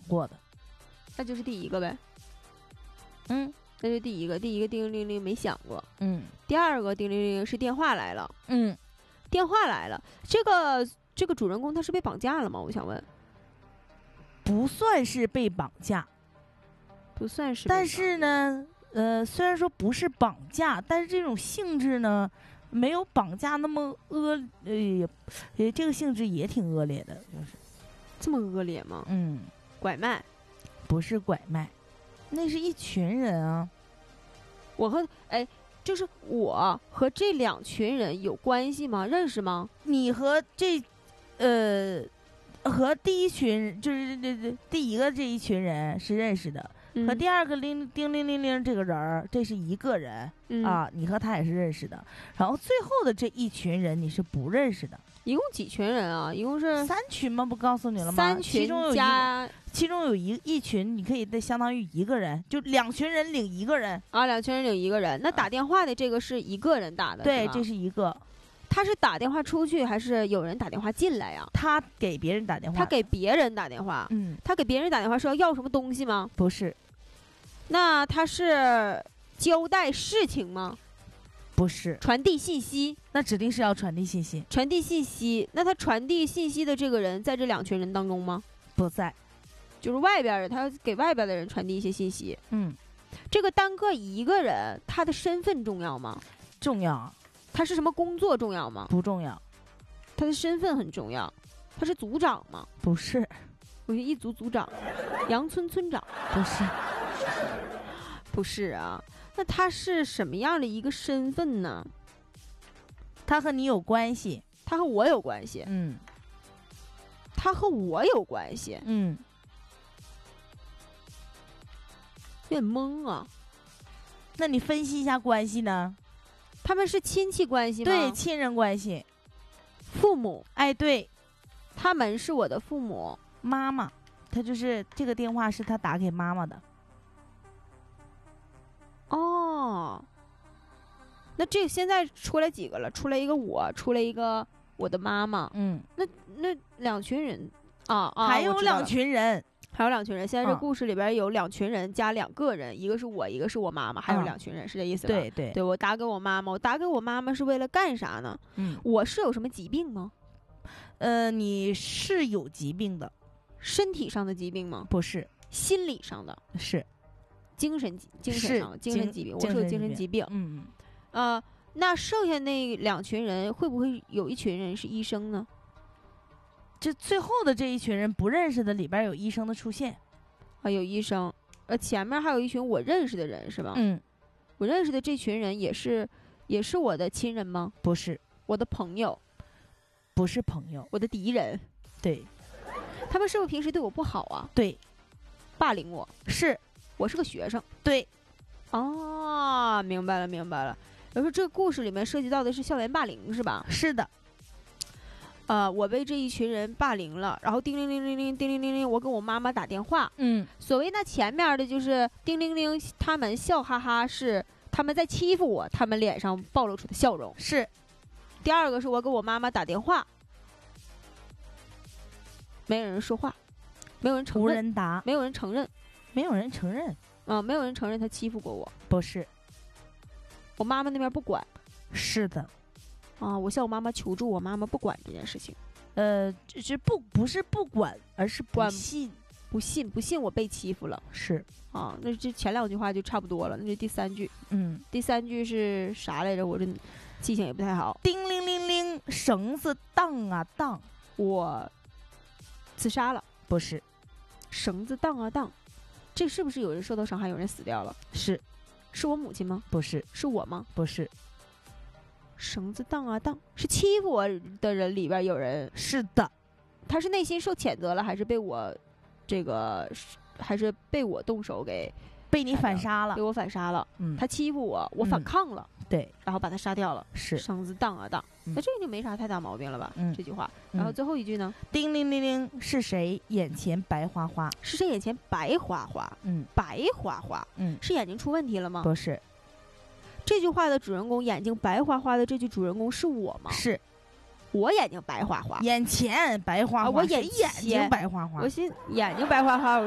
过的。 那就是第一个呗。 嗯， 那就第一个叮铃铃铃没响过。第二个叮铃铃是电话来了。电话来了，这个主人公他是被绑架了吗？我想问。 不算是被绑架， 不算是。 但是呢，虽然说不是绑架，但是这种性质呢，没有绑架那么这个性质也挺恶劣的，就是这么恶劣吗？拐卖。 不是拐卖，那是一群人啊。 就是我和这两群人有关系吗？认识吗？ 你和和第一群就是第一个这一群人是认识的，和第二个叮铃铃铃这个人这是一个人啊，你和他也是认识的。然后最后的这一群人你是不认识的。 一共几群人啊？一共是 3群吗？不告诉你了吗？ 3群加其中有一群，你可以相当于一个人，就2群人领一个人啊，2群人领一个人。那打电话的这个是一个人打的， 对，这是一个。 他是打电话出去，还是有人打电话进来呀？ 他给别人打电话。 他给别人打电话。他给别人打电话是要什么东西吗？ 不是。 那他是交代事情吗？ 不是。 传递信息。 那指定是要传递信息。 传递信息。那他传递信息的这个人在这2群人当中吗？ 不在。 就是外边的，他要给外边的人传递一些信息。这个单个一个人，他的身份重要吗？ 重要。 他是什么工作重要吗？ 不重要。 他的身份很重要。他是组长吗？ 不是。 我是一组组长，杨村村长。 不是。 不是啊。那他是什么样的一个身份呢？ 他和你有关系。 他和我有关系。他和我有关系。有点懵啊。 那你分析一下关系呢？ 他们是亲戚关系吗？ 对，亲人关系。 父母。 哎，对， 他们是我的父母。 妈妈，他就是这个电话是他打给妈妈的。 哦，那这个现在出来几个了？出来一个我，出来一个我的妈妈。那2群人啊， 还有2群人。 还有2群人。现在这故事里边有2群人加2个人，一个是我，一个是我妈妈，还有2群人，是这意思吧？对，我打给我妈妈，我打给我妈妈是为了干啥呢？我是有什么疾病吗？ 你是有疾病的。 身体上的疾病吗？ 不是。 心理上的。 是。 精神上的精神疾病。我是有精神疾病。那剩下那2群人会不会有一群人是医生呢？ 这最后的这一群人不认识的里边有医生的出现。 啊，有医生。前面还有一群我认识的人是吧？我认识的这群人也是我的亲人吗？ 不是。 我的朋友。 不是朋友。 我的敌人。 对。 他们是不是平时对我不好啊？ 对。 霸凌我。 是。 我是个学生。 对。 哦，明白了。比如说这个故事里面涉及到的是校园霸凌是吧？ 是的。 我被这一群人霸凌了，然后叮铃铃铃铃叮铃铃铃，我跟我妈妈打电话。所谓那前面的就是叮铃铃，他们笑哈哈，是他们在欺负我，他们脸上暴露出的笑容。 是。 第二个是我跟我妈妈打电话，没有人说话，没有人承认， 无人答， 没有人承认， 没有人承认。 没有人承认他欺负过我。 不是。 我妈妈那边不管。 是的。 我向我妈妈求助，我妈妈不管这件事情。 这不是不管，而是不信， 不信我被欺负了。 是。 那这前2句话就差不多了，那就第3句。第3句是啥来着？我这记性也不太好。 叮铃铃铃，绳子荡啊荡， 我自杀了。 不是。 绳子荡啊荡，这是不是有人受到伤害，有人死掉了？ 是。 是我母亲吗？ 不是。 是我吗？ 不是。 绳子荡啊荡，是欺负我的人里边有人。 是的。 他是内心受谴责了，还是被我动手被你反杀了？ 被我反杀了。他欺负我，我反抗了。 对。 然后把他杀掉了。 是。 绳子荡啊荡，那这个就没啥太大毛病了吧？这句话。然后最后一句呢？ 叮铃铃铃，是谁眼前白花花？ 是谁眼前白花花？白花花。是眼睛出问题了吗？ 不是。 这句话的主人公眼睛白花花的这句主人公是我吗？ 是。 我眼睛白花花。 眼前白花花。 我眼睛白花花。 我心眼睛白花花。